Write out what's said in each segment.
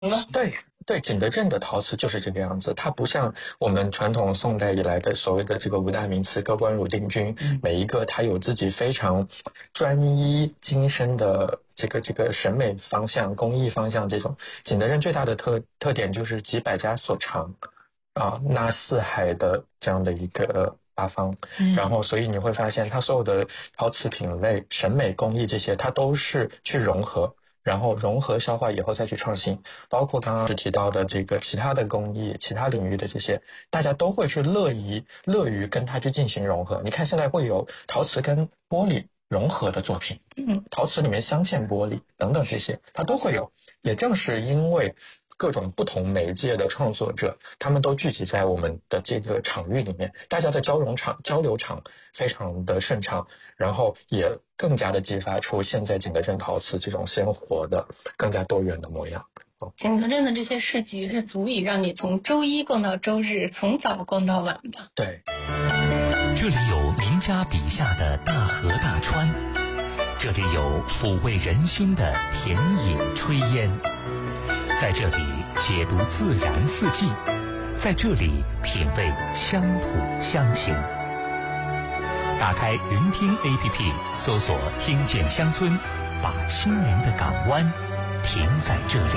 吗？ 对对，景德镇的陶瓷就是这个样子，它不像我们传统宋代以来的所谓的这个五大名瓷、各官汝定钧，每一个它有自己非常专一精深的这个审美方向、工艺方向。这种景德镇最大的特点就是集百家所长纳四海的这样的一个八方，然后所以你会发现它所有的陶瓷品类、审美工艺这些，它都是去融合。然后融合消化以后再去创新，包括刚刚是提到的这个其他的工艺、其他领域的这些，大家都会去乐于跟它去进行融合。你看现在会有陶瓷跟玻璃融合的作品，陶瓷里面镶嵌玻璃等等这些，它都会有。也正是因为各种不同媒介的创作者，他们都聚集在我们的这个场域里面，大家的交流场非常的顺畅，然后也更加的激发出现在景德镇陶瓷这种鲜活的、更加多元的模样。 景德镇的这些市集是足以让你从周一逛到周日，从早逛到晚的。 对， 这里有名家笔下的大河大川，这里有抚慰人心的田野炊烟，在这里解读自然四季，在这里品味乡土乡情。打开云听 APP， 搜索“听见乡村”，把心灵的港湾停在这里。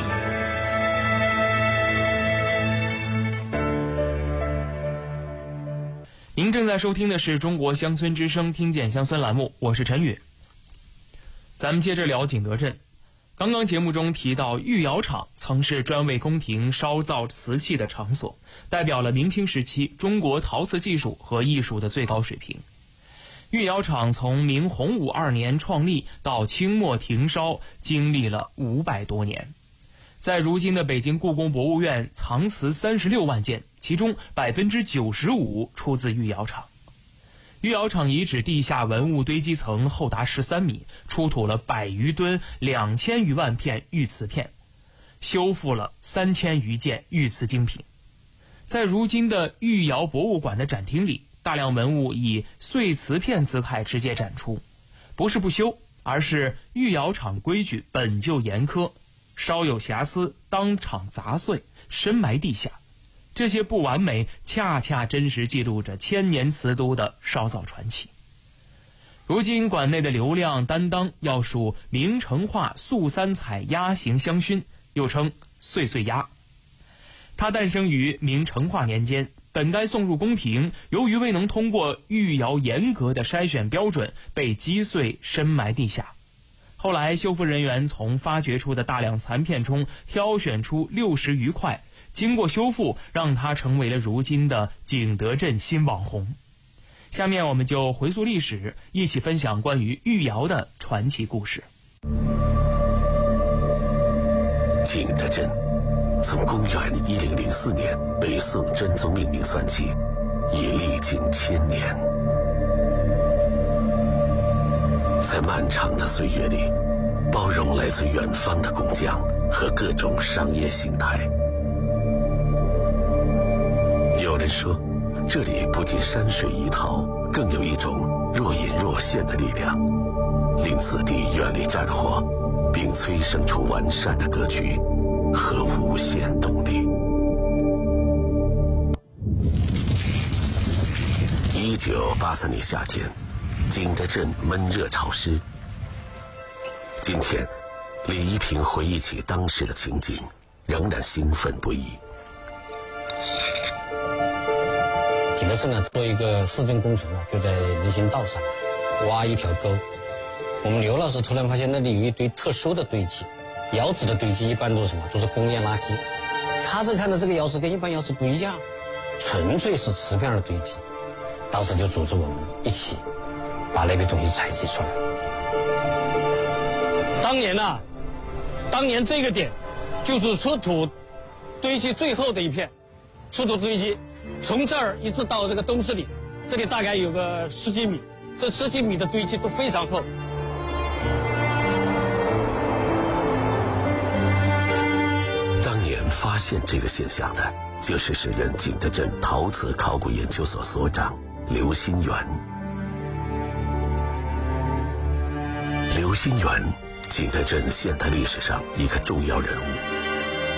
您正在收听的是中国乡村之声听见乡村栏目，我是陈宇。咱们接着聊景德镇。刚刚节目中提到，御窑厂曾是专为宫廷烧造瓷器的场所，代表了明清时期中国陶瓷技术和艺术的最高水平。御窑厂从明洪武2年创立到清末停烧，经历了500多年。在如今的北京故宫博物院藏瓷36万件，其中95%出自御窑厂。御窑厂遗址地下文物堆积层厚达13米，出土了100余吨2000余万片玉瓷片，修复了3000余件玉瓷精品。在如今的御窑博物馆的展厅里，大量文物以碎瓷片姿态直接展出，不是不修，而是御窑厂规矩本就严苛，稍有瑕疵当场砸碎，深埋地下。这些不完美恰恰真实记录着千年瓷都的烧造传奇。如今馆内的流量担当要数明成化素三彩鸭形香薰，又称岁岁鸭。它诞生于明成化年间，本该送入宫廷，由于未能通过御窑严格的筛选标准，被击碎深埋地下。后来修复人员从发掘出的大量残片中挑选出60余块，经过修复，让它成为了如今的景德镇新网红。下面我们就回溯历史，一起分享关于御窑的传奇故事。 景德镇从公元1004年北宋真宗命名算起，已历经1000年。在漫长的岁月里，包容来自远方的工匠和各种商业形态。有人说，这里不仅山水怡陶，更有一种若隐若现的力量，令此地远离战火，并催生出完善的格局和无限动力。1983年夏天，景德镇闷热潮湿。今天，李一平回忆起当时的情景，仍然兴奋不已。 景德镇呢，做一个市政工程呢，就在人行道上挖一条沟。我们刘老师突然发现那里有一堆特殊的堆积，窑址的堆积一般都是什么？都是工业垃圾。他是看到这个窑址跟一般窑址不一样，纯粹是瓷片的堆积。当时就组织我们一起把那批东西采集出来。当年这个点就是出土堆积最后的一片，出土堆积从这儿一直到这个东市里，这里大概有个10几米，这10几米的堆积都非常厚。 当年发现这个现象的，就是时任景德镇陶瓷考古研究所所长刘新元。刘新元，景德镇现代历史上一个重要人物。